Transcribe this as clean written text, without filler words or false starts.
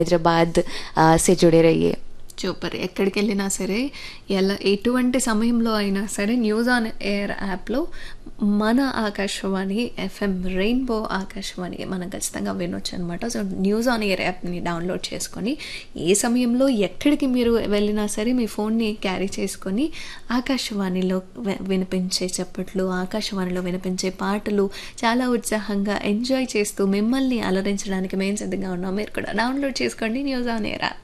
हैदराबाद से जुड़े रहिए। సూపర్. ఎక్కడికి వెళ్ళినా సరే, ఎలా ఎటువంటి సమయంలో అయినా సరే న్యూస్ ఆన్ ఎయిర్ యాప్లో మన ఆకాశవాణి ఎఫ్ఎం రెయిన్బో ఆకాశవాణి మనం ఖచ్చితంగా వినొచ్చు అనమాట. సో న్యూస్ ఆన్ ఎయిర్ యాప్ని డౌన్లోడ్ చేసుకొని ఏ సమయంలో ఎక్కడికి మీరు వెళ్ళినా సరే మీ ఫోన్ని క్యారీ చేసుకొని ఆకాశవాణిలో వినిపించే చప్పట్లు, ఆకాశవాణిలో వినిపించే పాటలు చాలా ఉత్సాహంగా ఎంజాయ్ చేస్తూ మిమ్మల్ని అలరించడానికి మేము సిద్ధంగా ఉన్నాం. మీరు కూడా డౌన్లోడ్ చేసుకోండి న్యూస్ ఆన్ ఎయిర్ యాప్.